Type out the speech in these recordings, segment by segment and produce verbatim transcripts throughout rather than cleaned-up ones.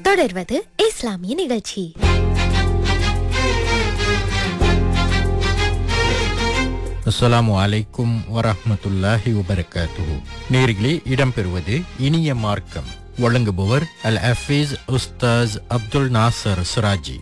தொடர்வது இஸ்லாமிய நிகழ்ச்சி. அஸ்ஸலாமு அலைக்கும் வரஹ்மத்துல்லாஹி வபரகாத்துஹு. நேர்களே, இடம்பெறுவது இனிய மார்க்கம். வழங்குபவர் அல் ஹஃபீஸ் உஸ்தாஸ் அப்துல் நாசர் சிராஜி.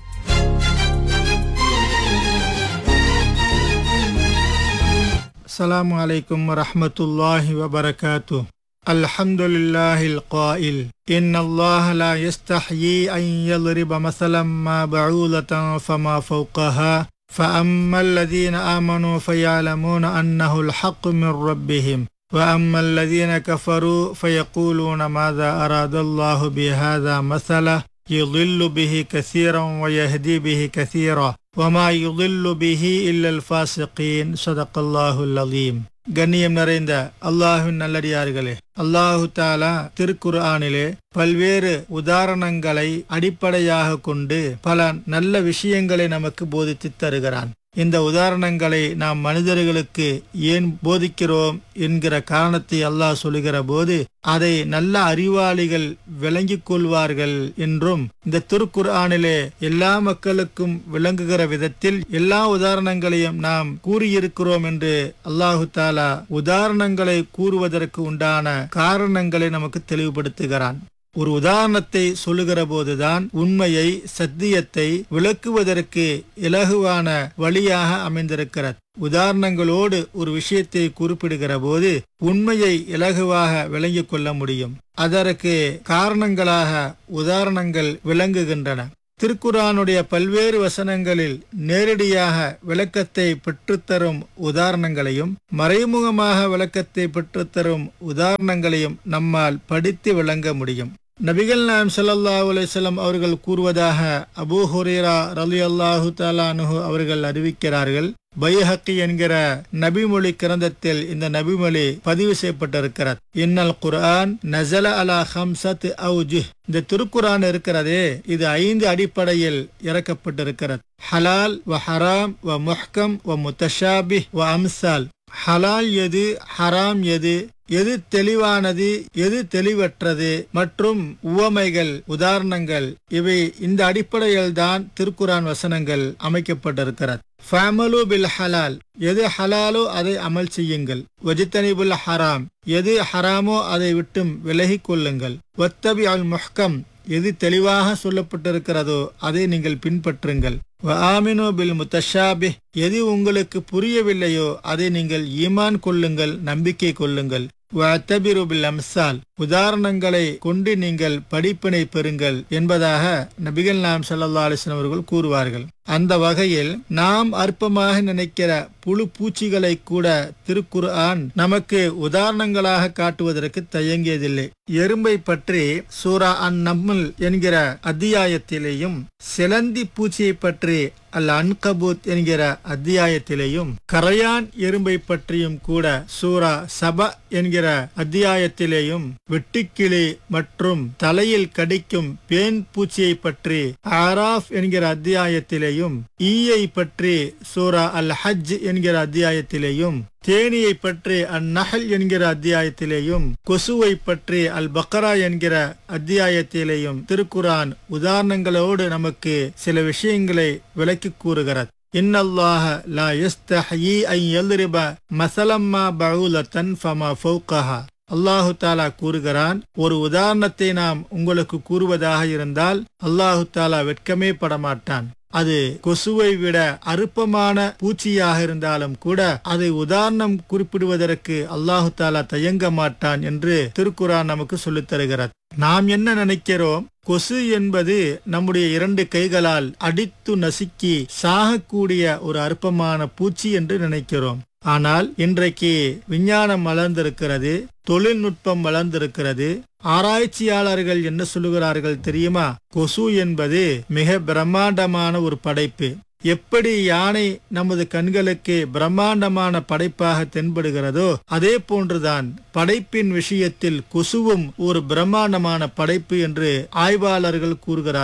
அஸ்ஸலாமு அலைக்கும் வரஹ்மத்துல்லாஹி வபரகாத்துஹு. அல்ஹம்துலில்லாஹில் காயில் இன்னல்லாஹ லா யஸ்தஹ்யி அன் யضرب مثلا ما بعوضة فما فوقها فأما الذين آمنوا فيعلمون أنه الحق من ربهم وأما الذين كفروا فيقولون ماذا أراد الله بهذا مثلا يضل به كثيرا ويهدي به كثيرا وما يضل به إلا الفاسقين. صدق الله العظيم. கண்ணியம் நிறைந்த அல்லாஹ்வின் நல்லடியார்களே, அல்லாஹு தாலா திருக்குர்ஆனிலே பல்வேறு உதாரணங்களை அடிப்படையாக கொண்டு பல நல்ல விஷயங்களை நமக்கு போதித்து தருகிறான். இந்த உதாரணங்களை நாம் மனிதர்களுக்கு ஏன் போதிக்கிறோம் என்கிற காரணத்தை அல்லாஹ் சொல்லுகிற போது அதை நல்ல அறிவாளிகள் விளங்கிக் கொள்வார்கள் என்றும், இந்த திருக்குர்ஆனிலே எல்லா மக்களுக்கும் விளங்குகிற விதத்தில் எல்லா உதாரணங்களையும் நாம் கூறியிருக்கிறோம் என்று அல்லாஹு தாலா உதாரணங்களை கூறுவதற்கு உண்டான காரணங்களை நமக்கு தெளிவுபடுத்துகிறான். ஒரு உதாரணத்தை சொல்லுகிற போதுதான் உண்மையை, சத்தியத்தை விளக்குவதற்கு இலகுவான வழியாக அமைந்திருக்கிறது. உதாரணங்களோடு ஒரு விஷயத்தை குறிப்பிடுகிற போது உண்மையை இலகுவாக விளங்கிக் கொள்ள முடியும். அதற்கு காரணங்களாக உதாரணங்கள் விளங்குகின்றன. திருக்குர்ஆனுடைய பல்வேறு வசனங்களில் நேரடியாக விளக்கத்தை பெற்றுத்தரும் உதாரணங்களையும் மறைமுகமாக விளக்கத்தை பெற்றுத்தரும் உதாரணங்களையும் நம்மால் படித்து விளங்க முடியும். நபிகள் நாயகம் ஸல்லல்லாஹு அலைஹி வஸல்லம் அவர்கள் கூறுவதாக அபூ ஹுரைரா ரலியல்லாஹு தஆலா அன்ஹு அவர்கள் அறிவிக்கிறார்கள். பைஹக்கி என்கிற நபிமொழி கிரந்தத்தில் இந்த நபிமொழி பதிவு செய்யப்பட்டிருக்கிறது. இன்னல் குர்ஆன் நஸல அலா ஹம்ஸத் அவ்ஜுஹ். இந்த திருக்குர்ஆன் இருக்கிறதே, இது ஐந்து அடிப்படையில் இறக்கப்பட்டிருக்கிறது. ஹலால் வ ஹராம் வ முஹ்கம் வ முத்தஷாபிஹ் வ அம்சால். ஹலால் எது, ஹராம் எது, எது தெளிவானது, எது தெளிவற்றது மற்றும் உவமைகள், உதாரணங்கள், இவை இந்த அடிப்படையில் தான் திருக்குர்ஆன் வசனங்கள் அமைக்கப்பட்டிருக்கிறது. ஃபஅமலு பில் ஹலால், எது ஹலாலோ அதை அமல் செய்யுங்கள். வஜ்தனிபுல் ஹராம், எது ஹராமோ அதை விட்டும் விலகிக் கொள்ளுங்கள். வத்தபி அல் முஹ்கம், எது தெளிவாக சொல்லப்பட்டிருக்கிறதோ அதை நீங்கள் பின்பற்றுங்கள். வஆமினு பில் முத்தஷாபிஹ், எது உங்களுக்கு புரியவில்லையோ அதை நீங்கள் ஈமான் கொள்ளுங்கள், நம்பிக்கை கொள்ளுங்கள். வஅத்தபிரு பில் அம்சால், உதாரணங்களை கொண்டு நீங்கள் படிப்பினை பெறுங்கள் என்பதாக நபிகள் நாயகம் ஸல்லல்லாஹு அலைஹி வஸல்லம் அவர்கள் கூறுவார்கள். அந்த வகையில் நாம் அற்பமாக நினைக்கிற புழு பூச்சிகளை கூட திருக்குர்ஆன் நமக்கு உதாரணங்களாக காட்டுவதற்கு தயங்கியதில்லை. எறும்பை பற்றி சூரா அன் நம்ல் என்கிற அத்தியாயத்திலேயும், சிலந்தி பூச்சியை பற்றி அல் அன்கபூத் என்கிற அத்தியாயத்திலேயும், கரையான் எறும்பை பற்றியும் கூட சூரா சபா என்கிற அத்தியாயத்திலேயும், வெட்டுக்கிளி மற்றும் தலையில் கடிக்கும் பேன் பூச்சியை பற்றி ஆராஃப் என்கிற அத்தியாயத்திலேயும், ஈயை பற்றி சூரா அல் ஹஜ் என்கிற அத்தியாயத்திலேயும், தேனியை பற்றி அந்நஹல் என்கிற அத்தியாயத்திலேயும், கொசுவை பற்றி அல் பக்ரா என்கிற அத்தியாயத்திலேயும் திருக்குர்ஆன் உதாரணங்களோடு நமக்கு சில விஷயங்களை விளக்கி கூறுகிறது. இன்னல்லாஹ லா யஸ்தஹ்யி அன் யضرب مثلا ما بعوضة فما فوقها. அல்லாஹு தாலா கூறுகிறான், ஒரு உதாரணத்தை நாம் உங்களுக்கு கூறுவதாக இருந்தால் அல்லாஹு தாலா வெட்கமே படமாட்டான். அது கொசுவை விட அற்பமான பூச்சியாக இருந்தாலும் கூட அதை உதாரணம் குறிப்பிடுவதற்கு அல்லாஹு தாலா தயங்க மாட்டான் என்று திருக்குர்ஆன் நமக்கு சொல்லித் தருகிறது. நாம் என்ன நினைக்கிறோம்? கொசு என்பது நம்முடைய இரண்டு கைகளால் அடித்து நசுக்கி சாகக்கூடிய ஒரு அற்பமான பூச்சி என்று நினைக்கிறோம். ஆனால் இன்றைக்கு விஞ்ஞானம் வளர்ந்திருக்கிறது, தொழில்நுட்பம் வளர்ந்திருக்கிறது. ஆராய்ச்சியாளர்கள் என்ன சொல்லுகிறார்கள் தெரியுமா? கொசு என்பது மிக பிரம்மாண்டமான ஒரு படைப்பு. எப்படி யானை நமது கண்களுக்கு பிரம்மாண்டமான படைப்பாக தென்படுகிறதோ அதே போன்றுதான் படைப்பின் விஷயத்தில் கொசுவும் ஒரு பிரம்மாண்டமான படைப்பு என்று ஆய்வாளர்கள் கூறுகிறார்கள்.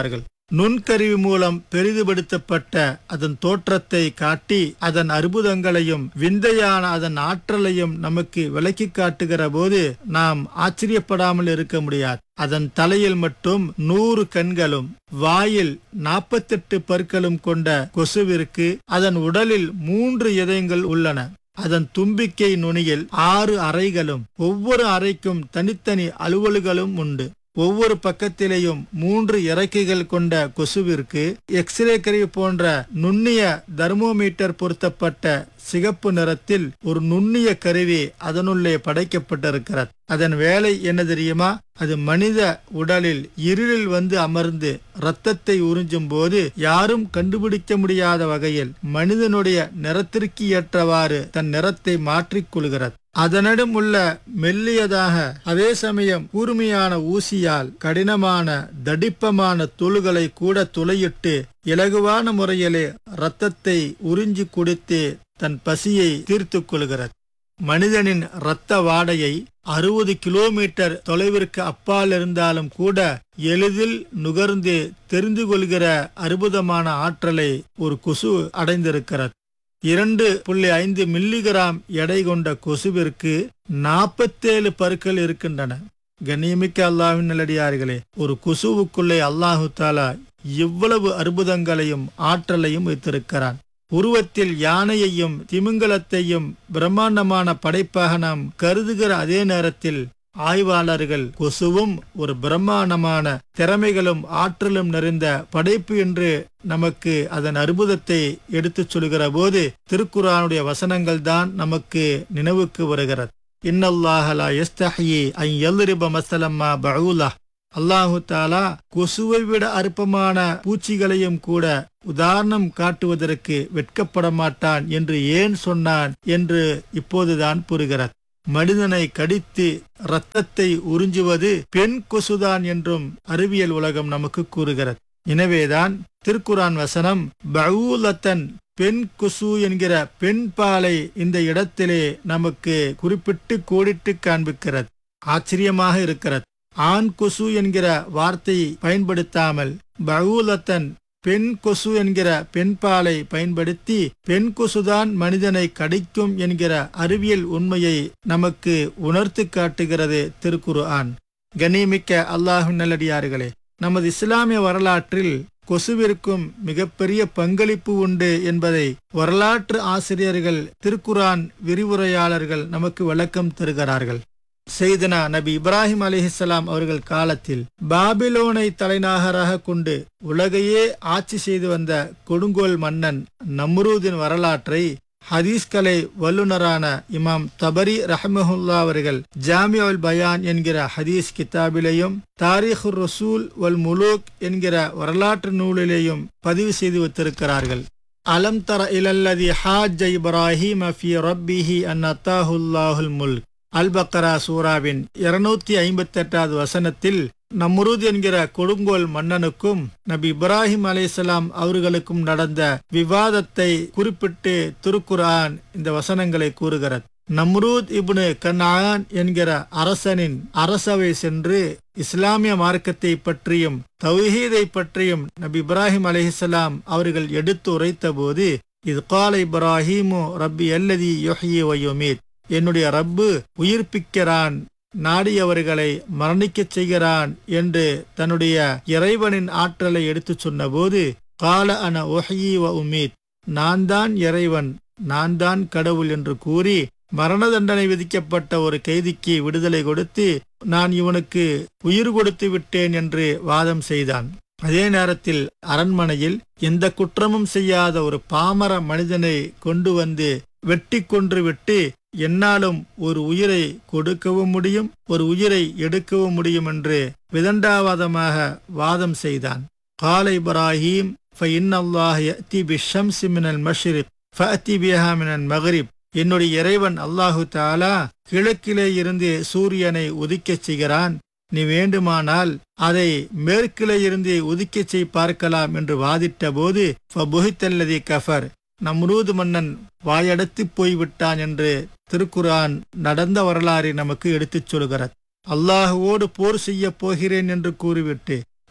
நுண்கருவி மூலம் பெரிதுபடுத்தப்பட்ட அதன் தோற்றத்தை காட்டி அதன் அற்புதங்களையும் விந்தையான அதன் ஆற்றலையும் நமக்கு விளக்கி காட்டுகிற போது நாம் ஆச்சரியப்படாமல் இருக்க முடியாது. அதன் தலையில் மட்டும் நூறு கண்களும் வாயில் நாற்பத்தெட்டு பற்களும் கொண்ட கொசுவிற்கு அதன் உடலில் மூன்று இதயங்கள் உள்ளன. அதன் தும்பிக்கை நுனியில் ஆறு அறைகளும் ஒவ்வொரு அறைக்கும் தனித்தனி அலுவல்களும் உண்டு. ஒவ்வொரு பக்கத்திலேயும் மூன்று இறக்கைகள் கொண்ட கொசுவிற்கு எக்ஸ்ரே கருவி போன்ற நுண்ணிய தெர்மோமீட்டர் பொருத்தப்பட்ட சிகப்பு நிறத்தில் ஒரு நுண்ணிய கருவி அதனுள்ளே படைக்கப்பட்டிருக்கிறது. அதன் வேலை என்ன தெரியுமா? அது மனித உடலில் இருளில் வந்து அமர்ந்து இரத்தத்தை உறிஞ்சும் போது யாரும் கண்டுபிடிக்க முடியாத வகையில் மனிதனுடைய நிறத்திற்கு ஏற்றவாறு தன் நிறத்தை மாற்றிக்கொள்கிறது. அதனிடம் உள்ள மெல்லியதாக அதே சமயம் கூர்மையான ஊசியால் கடினமான தடிப்பமான தோள்களை கூட துளையிட்டு இலகுவான முறையிலே இரத்தத்தை உறிஞ்சி குடித்து தன் பசியை தீர்த்து கொள்கிறது. மனிதனின் இரத்த வாடையை அறுபது கிலோமீட்டர் தொலைவிற்கு அப்பால் இருந்தாலும் கூட எளிதில் நுகர்ந்து தெரிந்து கொள்கிற அற்புதமான ஆற்றலை ஒரு கொசு அடைந்திருக்கிறது. இரண்டு புள்ளி ஐந்து மில்லிகிராம் எடை கொண்ட கொசுவிற்கு நாற்பத்தேழு பற்கள் இருக்கின்றன. கண்ணியமிக்க அல்லாஹ்வின் நல்லடியார்களே, ஒரு கொசுவுக்குள்ளே அல்லாஹு தாலா இவ்வளவு அற்புதங்களையும் ஆற்றலையும் வைத்திருக்கிறான். உருவத்தில் யானையையும் திமிங்கலத்தையும் பிரம்மாண்டமான படைப்பாக நாம் கருதுகிற அதே நேரத்தில் ஆய்வாளர்கள் கொசுவும் ஒரு பிரம்மாண்டமான திறமைகளும் ஆற்றலும் நிறைந்த படைப்பு என்று நமக்கு அதன் அற்புதத்தை எடுத்துச் சொல்கிற போது திருக்குர்ஆனுடைய வசனங்கள் தான் நமக்கு நினைவுக்கு வருகிறது. இன்னல்லாஹ லா யஸ்தஹ்யி அன் யல்ரிப மஸலம் மா பஊலா. அல்லாஹு தாலா கொசுவை விட அற்பமான பூச்சிகளையும் கூட உதாரணம் காட்டுவதற்கு வெட்கப்பட மாட்டான் என்று ஏன் சொன்னான் என்று இப்போதுதான் புரிகிறது. மனிதனை கடித்து இரத்தத்தை உறிஞ்சுவது பெண் கொசுதான் என்றும் அறிவியல் உலகம் நமக்கு கூறுகிறது. எனவேதான் திருக்குர்ஆன் வசனம் பஊலத்தன் பெண் கொசு என்கிற பெண் பாலை இந்த இடத்திலே நமக்கு குறிப்பிட்டு கோடிட்டு காண்பிக்கிறது. ஆச்சரியமாக இருக்கிறது. ஆண் கொசு என்கிற வார்த்தையை பயன்படுத்தாமல் பஊலத்தன் பெண் கொசு என்கிற பெண் பாலை பயன்படுத்தி பெண் கொசுதான் மனிதனை கடிக்கும் என்கிற அறிவியல் உண்மையை நமக்கு உணர்த்து காட்டுகிறது திருக்குர்ஆன். கண்ணியமிக்க அல்லாஹ்வின் நல்லடியார்களே, நமது இஸ்லாமிய வரலாற்றில் கொசுவிற்கும் மிகப்பெரிய பங்களிப்பு உண்டு என்பதை வரலாற்று ஆசிரியர்கள், திருக்குர்ஆன் விரிவுரையாளர்கள் நமக்கு விளக்கம் தருகிறார்கள். செய்தனா நபி இப்ராஹிம் அலைஹிஸ்ஸலாம் அவர்கள் காலத்தில் பாபிலோனை தலைநகராக கொண்டு உலகையே ஆட்சி செய்து வந்த கொடுங்கோல் மன்னன் நம்ரூதின் வரலாற்றை ஹதீஸ்கலை வல்லுநரான இமாம் தபரி ரஹ்மஹுல்லா அவர்கள் ஜாமிஉல் பயான் என்கிற ஹதீஸ் கிதாபிலேயும் தாரீஹுர் ரசூல் வல் முலூக் என்கிற வரலாற்று நூலிலேயும் பதிவு செய்து வைத்திருக்கிறார்கள். அலம் தர இலல்லதி ஹாஜ்ஜ இப்ராஹீம ஃபீ ரப்பிஹி அன் அத்தாஹுல்லாஹுல் முல்க். அல் பக்ரா சூராவின் இருநூத்தி ஐம்பத்தி எட்டாவது வசனத்தில் நம்ரூத் என்கிற கொடுங்கோல் மன்னனுக்கும் நபி இப்ராஹிம் அலைஹிஸ்ஸலாம் அவர்களுக்கும் நடந்த விவாதத்தை குறிப்பிட்டு திருக்குர்ஆன் இந்த வசனங்களை கூறுகிறது. நம்ரூத் இப்னு கன்ஆன் என்கிற அரசனின் அரசவை சென்று இஸ்லாமிய மார்க்கத்தை பற்றியும் தௌஹீதை பற்றியும் நபி இப்ராஹிம் அலைஹிஸ்ஸலாம் அவர்கள் எடுத்து உரைத்த போது, இது கால இப்ராஹீமு ரப்பி அல்லதி யுஹ்யி வ யுமீத். என்னுடைய ரப்பு உயிர்ப்பிக்கிறான், நாடியவர்களை மரணிக்கச் செய்கிறான் என்று தன்னுடைய இறைவனின் ஆற்றலை எடுத்துச் சொன்னபோது, கால அன உஹ்யி வ உமீத், நான் தான் இறைவன், நான் தான் கடவுள் என்று கூறி மரண தண்டனை விதிக்கப்பட்ட ஒரு கைதிக்கு விடுதலை கொடுத்து நான் இவனுக்கு உயிர் கொடுத்து விட்டேன் என்று வாதம் செய்தான். அதே நேரத்தில் அரண்மனையில் எந்த குற்றமும் செய்யாத ஒரு பாமர மனிதனை கொண்டு வந்து வெட்டி கொன்று விட்டு என்னாலும் ஒரு உயிரை கொடுக்கவும் முடியும், ஒரு உயிரை எடுக்கவும் முடியும் என்று விதண்டாவாதமாக வாதம் செய்தான். கால இப்ராஹீம் ஃபஇன்னல்லாஹ யஅதி பிஷ்ஷம்ஸி மினல் மஷ்ரிக் ஃபஅதி பிஹா மினல் மக்ரிப். என்னுடைய இறைவன் அல்லாஹு தஆலா கிழக்கிலே இருந்து சூரியனை உதிக்கச் செய்கிறான், நீ வேண்டுமானால் அதை மேற்கிலே இருந்து உதிக்கச் செய் பார்க்கலாம் என்று வாதிட்ட போது ஃபபுஹித்தல்லதி கஃபர், நம்ரூத் மன்னன் வாயடத்து போய்விட்டான் என்று திருக்குர்ஆன் நடந்த வரலாறை நமக்கு எடுத்துச் சொல்கிறது. அல்லாஹுவோடு போர் செய்ய போகிறேன் என்று கூறிவிட்டு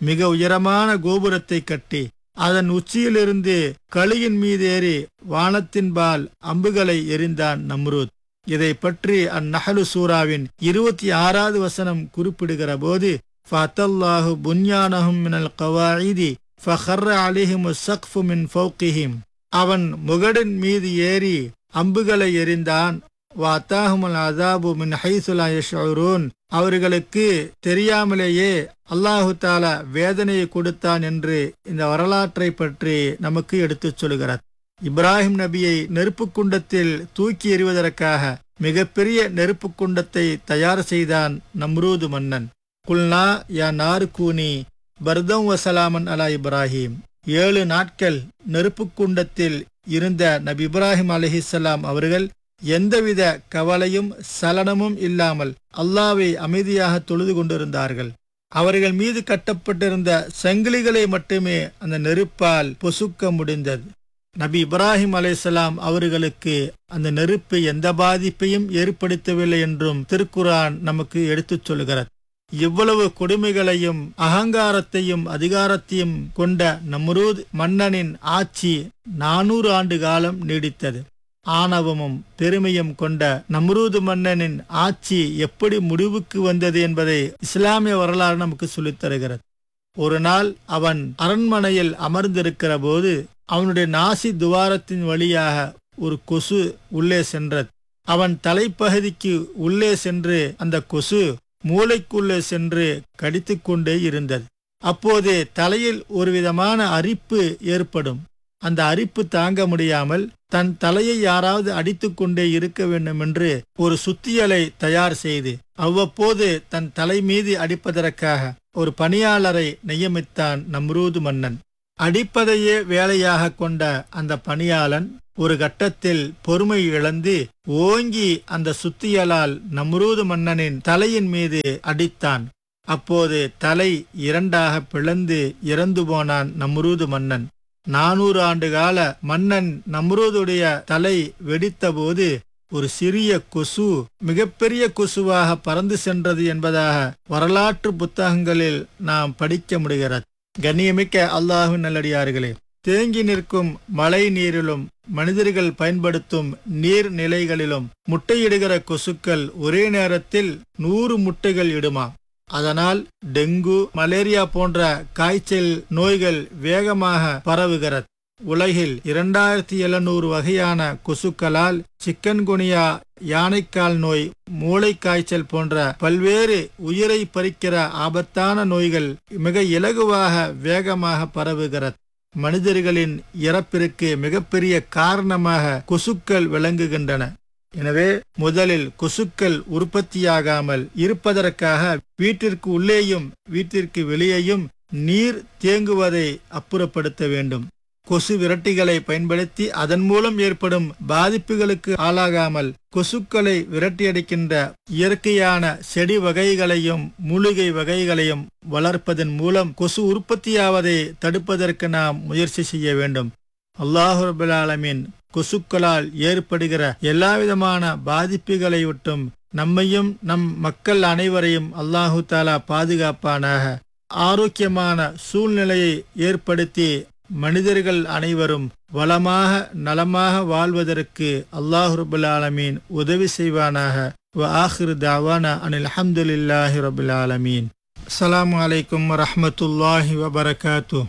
மிக உயரமான கோபுரத்தை கட்டி அதன் உச்சியிலிருந்து கழுகின் மீது ஏறி வானத்தின்பால் அம்புகளை எறிந்தான் நம்ரூத். இதை பற்றி அந்நஹலு சூராவின் இருபத்தி ஆறாவது வசனம் குறிப்பிடுகிற போது ஃபஅத்தல்லாஹு புன்யானஹும் மினல் கவாயிதி ஃபஹர்ர அலைஹிமு ஸக்ஃபு மின் ஃபௌகிஹிம். அவன் முகடின் மீது ஏறி அம்புகளை எறிந்தான். வஅதாஹுமுல் அஸாபு மின் ஹைஸு லா யஷ்உரூன். அவர்களுக்கு தெரியாமலேயே அல்லாஹு தாலா வேதனையை கொடுத்தான் என்று இந்த வரலாற்றை பற்றி நமக்கு எடுத்துச் சொல்கிறார். இப்ராஹிம் நபியை நெருப்பு குண்டத்தில் தூக்கி எறிவதற்காக மிகப்பெரிய நெருப்பு குண்டத்தை தயார் செய்தான் நம்ரூது மன்னன். குல்னா யா நாரு கூனி பர்தம் வசலாமன் அலா இப்ராஹிம். ஏழு நாட்கள் நெருப்பு குண்டத்தில் இருந்த நபி இப்ராஹிம் அலைஹிஸ்ஸலாம் அவர்கள் எந்தவித கவலையும் சலனமும் இல்லாமல் அல்லாஹ்வை அமைதியாக தொழுது கொண்டிருந்தார்கள். அவர்கள் மீது கட்டப்பட்டிருந்த சங்கிலிகளை மட்டுமே அந்த நெருப்பால் பொசுக்க முடிந்தது. நபி இப்ராஹிம் அலைஹிஸ்ஸலாம் அவர்களுக்கு அந்த நெருப்பு எந்த பாதிப்பையும் ஏற்படுத்தவில்லை என்றும் திருக்குர்ஆன் நமக்கு எடுத்துச் சொல்கிறது. இவ்வளவு கொடுமைகளையும் அகங்காரத்தையும் அதிகாரத்தையும் கொண்ட நம்ரூத் மன்னனின் ஆட்சி நானூறு ஆண்டு காலம் நீடித்தது. ஆணவமும் பெருமையும் கொண்ட நம்ரூது மன்னனின் ஆட்சி எப்படி முடிவுக்கு வந்தது என்பதை இஸ்லாமிய வரலாறு நமக்கு சொல்லித் தருகிறது. ஒரு நாள் அவன் அரண்மனையில் அமர்ந்திருக்கிற போது அவனுடைய நாசி துவாரத்தின் வழியாக ஒரு கொசு உள்ளே சென்றது. அவன் தலைப்பகுதிக்கு உள்ளே சென்று அந்த கொசு மூளைக்குள்ளே சென்று கடித்து கொண்டே இருந்தது. அப்போது தலையில் ஒரு விதமான அரிப்பு ஏற்படும். அந்த அரிப்பு தாங்க முடியாமல் தன் தலையை யாராவது அடித்து கொண்டே இருக்க வேண்டும் என்று ஒரு சுத்தியலை தயார் செய்து அவ்வப்போது தன் தலை மீது அடிப்பதற்காக ஒரு பணியாளரை நியமித்தான் நம்ரூது மன்னன். அடிப்பதையே வேலையாக கொண்ட அந்த பணியாளன் ஒரு கட்டத்தில் பொறுமை இழந்து ஓங்கி அந்த சுத்தியலால் நம்ரூது மன்னனின் தலையின் மீது அடித்தான். அப்போது தலை இரண்டாக பிளந்து இறந்து போனான் நம்ரூது மன்னன். நானூறு ஆண்டு கால மன்னன் நம்ரூதுடைய தலை வெடித்த போது ஒரு சிறிய கொசு மிகப்பெரிய கொசுவாக பறந்து சென்றது என்பதாக வரலாற்று புத்தகங்களில் நாம் படிக்க முடிகிறது. கண்ணியமிக்க அல்லாஹ்வின் நல்லடியார்களே, தேங்கி நிற்கும் மழை நீரிலும் மனிதர்கள் பயன்படுத்தும் நீர்நிலைகளிலும் முட்டையிடுகிற கொசுக்கள் ஒரே நேரத்தில் நூறு முட்டைகள் இடுமா. அதனால் டெங்கு, மலேரியா போன்ற காய்ச்சல் நோய்கள் வேகமாக பரவுகிறது. உலகில் இரண்டாயிரத்தி எழுநூறு வகையான கொசுக்களால் சிக்கன்குனியா, யானைக்கால் நோய், மூளை காய்ச்சல் போன்ற பல்வேறு உயிரை பறிக்கிற ஆபத்தான நோய்கள் மிக இலகுவாக வேகமாக பரவுகிறது. மனிதர்களின் இறப்பிற்கு மிகப்பெரிய காரணமாக கொசுக்கள் விளங்குகின்றன. எனவே முதலில் கொசுக்கள் உற்பத்தியாகாமல் இருப்பதற்காக வீட்டிற்கு உள்ளேயும் வீட்டிற்கு வெளியேயும் நீர் தேங்குவதை அப்புறப்படுத்த வேண்டும். கொசு விரட்டிகளை பயன்படுத்தி அதன் மூலம் ஏற்படும் பாதிப்புகளுக்கு ஆளாகாமல் கொசுக்களை விரட்டியடிக்கின்ற இயற்கையான செடி வகைகளையும் மூலிகை வகைகளையும் வளர்ப்பதன் மூலம் கொசு உற்பத்தியாவதை தடுப்பதற்கு நாம் முயற்சி செய்ய வேண்டும். அல்லாஹ் ரப்பல் ஆலமீன் கொசுக்களால் ஏற்படுகிற எல்லாவிதமான பாதிப்புகளை விட்டும் நம்மையும் நம் மக்கள் அனைவரையும் அல்லாஹு தாலா பாதுகாப்பானாக. ஆரோக்கியமான சூழ்நிலையை ஏற்படுத்தி மனிதர்கள் அனைவரும் வளமாக நலமாக வாழ்வதற்கு அல்லாஹ் ரப்பல் ஆலமீன் உதவி செய்வானாக. வ ஆகிரு தஅவானா அனில் ஹம்துலில்லாஹி ரப்பில் ஆலமீன். அஸ்ஸலாமு அலைக்கும் வரஹ்மத்துல்லாஹி வபரகாத்துஹு.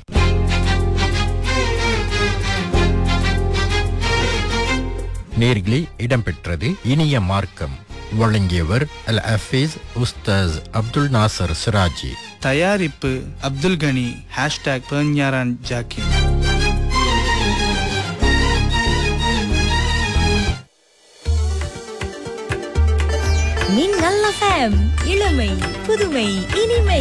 நேர்களே, இடம்பெற்றது இனிய மார்க்கம். வழங்கியவர் அல் ஹஃபீஸ் உஸ்தாஸ் அப்துல் நாசர் சிராஜி. தயாரிப்பு அப்துல் கனி. ஹேஷ்டாக் பெர்ஞாரான் ஜாக்கிர். மின்னல் எஃப்எம், இளமை புதுமை இனிமை.